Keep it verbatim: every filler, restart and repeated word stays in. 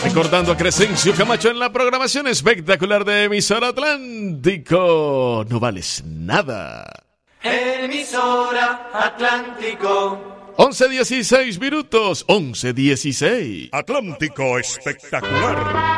Recordando a Crescencio Camacho en la programación espectacular de Emisora Atlántico. No vales nada. Emisora Atlántico. once dieciséis minutos. once dieciséis. Atlántico espectacular.